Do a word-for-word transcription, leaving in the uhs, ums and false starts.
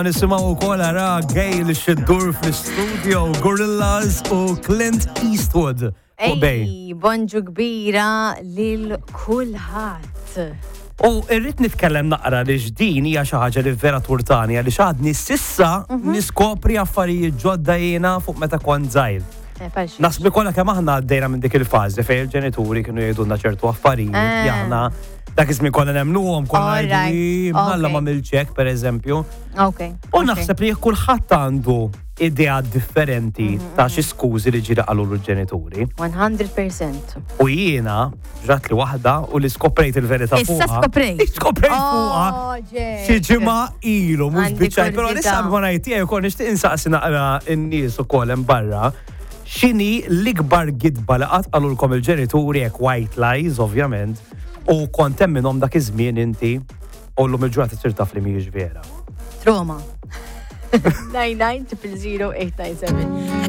Nisimaw ukoll ara Gail Xiddur fl-studio, Gorillaz u Clint Eastwood. Ej, bonġu kbira lil kulħadd. U irrid nitkellem naqra li ġdin hija xi ħaġa li vera turtani għaliex għadni sissa niskopri affarijiet ġodda jiena fuq meta kont żgħir. Nasbi kollha kemm aħna għaddejna minn dik il-fażi fejn il-ġenituri kienu jgħidulna ċertu affarijiet jaħna dak iżmien konna nemmnuhom konna ngħidu malla ma milċek pereżempju. Okay. U naħseb li kulħadd għandu idea differenti ta' xi skużi li ġiri qalu l-ġenituri. one hundred percent. U jiena ġrat li waħda u li skoprejt il-verità fuqha. Issa skoprejt. Skoprejt fuqha. Xi ġimgħa ilu mhux biċċaj, però issa ma ngħid tiegħi wkoll nixtieq insaqsi naqra n-nies ukoll hemm barra. X'inhi l-ikbar gidba li qatt qalulkom il-ġenituri hekk white lies ovvjament u kont hemm minnhom dak iż-żmien inti u llum il-ġurnata tsir taf li mhijiex vera. Trauma. nine nine triple zero eight nine seven.